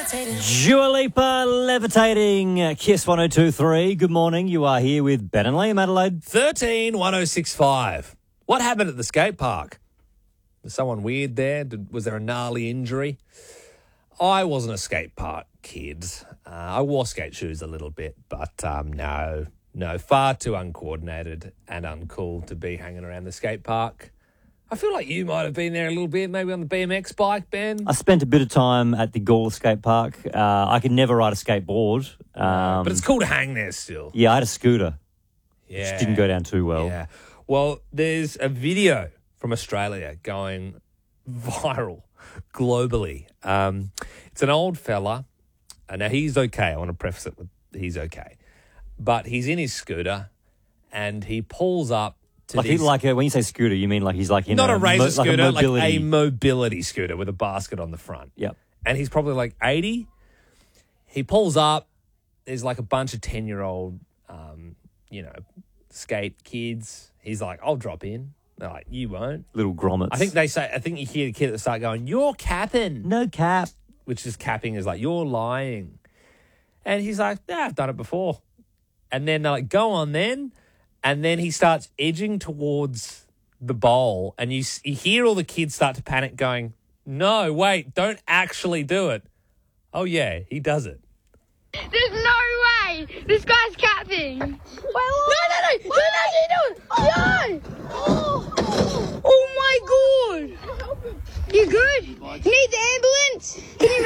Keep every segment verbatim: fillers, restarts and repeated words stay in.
levitating. Dua Lipa, levitating. Kiss one oh two point three. Good morning. You are here with Ben and Liam, Adelaide. thirteen one oh six five. What happened at the skate park? Was someone weird there? Did, was there a gnarly injury? I wasn't a skate park kid. Uh, I wore skate shoes a little bit, but um, no, no, far too uncoordinated and uncool to be hanging around the skate park. I feel like you might have been there a little bit, maybe on the B M X bike, Ben. I spent a bit of time at the Gawler skate park. Uh, I could never ride a skateboard. Um, but it's cool to hang there still. Yeah, I had a scooter. Yeah. Which didn't go down too well. Yeah. Well, there's a video from Australia going viral globally. Um, it's an old fella. Uh, now, he's okay. I want to preface it with he's okay. But he's in his scooter and he pulls up to Like, he, this... like a, when you say scooter, you mean like he's like in not a, a razor mo- scooter, like a mobility. like a mobility scooter with a basket on the front. Yep. And he's probably like eighty. He pulls up. There's like a bunch of ten-year-old, um, you know, skate kids. He's like, I'll drop in. They're like, you won't. Little grommets. I think they say, I think you hear the kid at the start going, you're capping. No cap. Which is capping is like, you're lying. And he's like, yeah, I've done it before. And then they're like, go on then. And then he starts edging towards the bowl. And you, you hear all the kids start to panic going, no, wait, don't actually do it. Oh, yeah, he does it. There's no way! This guy's capping! Wait, what? No, no, no! Don't actually do it! No! Oh, oh my god! You good? You need the ambulance?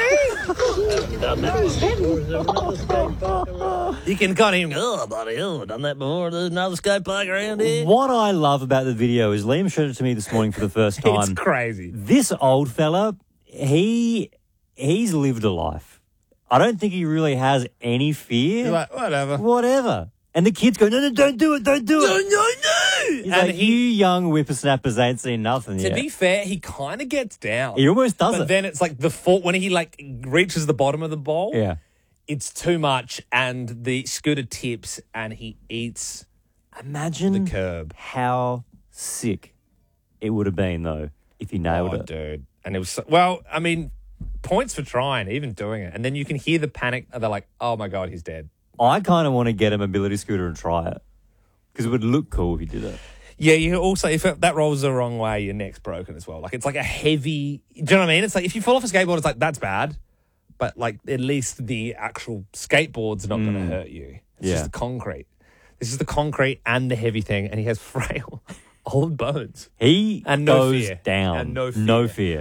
Can you move? You can kind of hear him go, oh, buddy, oh, I've done that before. There's another skate park around here. What I love about the video is Liam showed it to me this morning for the first time. It's crazy. This old fella, he he's lived a life. I don't think he really has any fear. He's like, whatever. Whatever. And the kids go, no, no, don't do it, don't do it. No, no, no. He's And like, he, you young whippersnappers ain't seen nothing to yet. be fair, he kind of gets down. He almost does but it. then it's like the fault when he like reaches the bottom of the bowl. Yeah. It's too much, and the scooter tips, and he eats Imagine the curb. how sick it would have been, though, if he nailed Oh, it. dude. And it was, so, well, I mean, points for trying, even doing it. And then you can hear the panic. And they're like, oh, my God, he's dead. I kind of want to get a mobility scooter and try it because it would look cool if he did it. Yeah, you also, if it, that rolls the wrong way, your neck's broken as well. Like, it's like a heavy, do you know what I mean? It's like, if you fall off a skateboard, it's like, that's bad. But, like, at least the actual skateboard's not going to hurt you. It's Yeah. just the concrete. This is the concrete and the heavy thing, and he has frail old bones. He And no goes fear. down. And no fear. No fear.